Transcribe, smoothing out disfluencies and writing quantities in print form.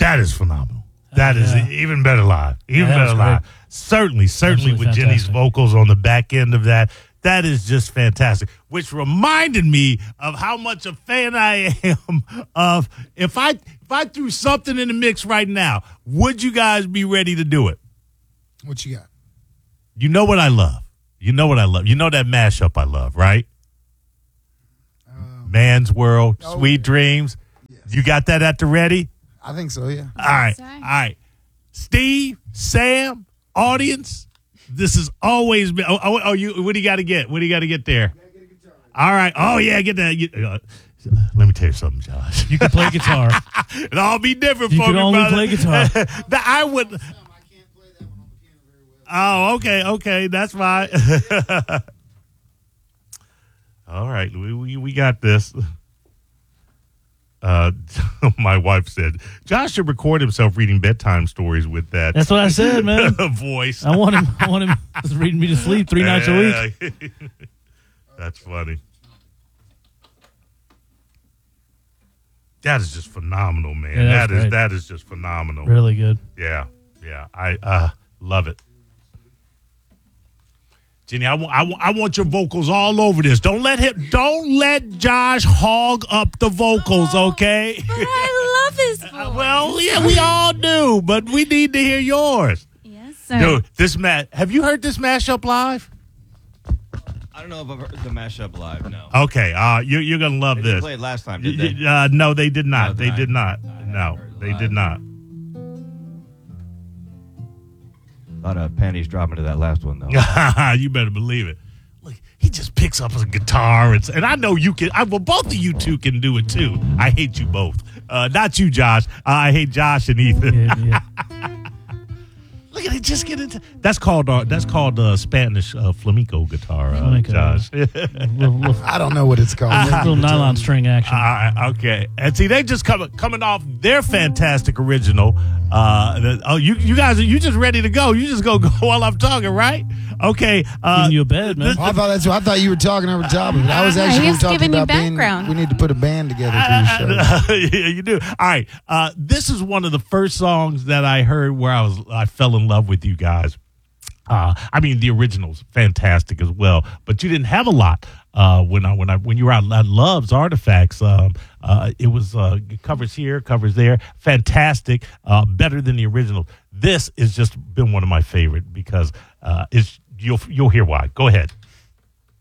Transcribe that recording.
That is phenomenal. That is even better live. Even better live. Great. Certainly with Jenny's vocals on the back end of that. That is just fantastic. Which reminded me of how much a fan I am of if I threw something in the mix right now, would you guys be ready to do it? What you got? You know what I love. You know what I love. You know that mashup I love, right? Man's World, Sweet Dreams. Yes. You got that at the ready? I think so, yeah. All right. Steve, Sam, audience, this has always been. What do you got to get? What do you got to get there? All right. Oh, yeah, get that. Let me tell you something, Josh. You can play guitar. It'll all be different You for can me, only brother. play guitar. I would. I can't play that one on the piano very well. Oh, okay. That's fine. All right. We got this. My wife said, Josh should record himself reading bedtime stories with that. That's what I said, man. voice. I want him reading me to sleep 3 nights a week. That's funny. That is just phenomenal, man. Yeah, that is just phenomenal. Really good. Yeah. I love it. Jenny, I want your vocals all over this. Don't let Josh hog up the vocals, okay? But I love his voice. Well, yeah, we all do, but we need to hear yours. Yes, sir. Dude, have you heard this mashup live? I don't know if I've heard the mashup live. No. Okay, you're gonna love They this. didn't play it last time, did they? No, they did not. No, They did not. I No, haven't heard it they live. did not. A lot of panties dropping to that last one, though. You better believe it. Look, he just picks up a guitar, and I know you can. Well, both of you two can do it too. I hate you both. Not you, Josh. I hate Josh and Ethan. Yeah. Look at it. Just get into. That's called Spanish flamenco guitar, Flamenco. Josh. little I don't know what it's called. little nylon string action. Okay, and see, they just coming off their fantastic original. You guys, are you just ready to go? You just go while I'm talking, right? Okay. Giving you a bed, man. I thought you were talking over top of it. I was Yeah, actually he's talking giving you about background. we need to put a band together for your show. Yeah, you do. All right. This is one of the first songs that I heard where I fell in love with you guys. I mean, the original's fantastic as well, but you didn't have a lot when you were out at Love's Artifacts. It was covers here, covers there, fantastic, better than the original. This has just been one of my favorite because you'll hear why. Go ahead.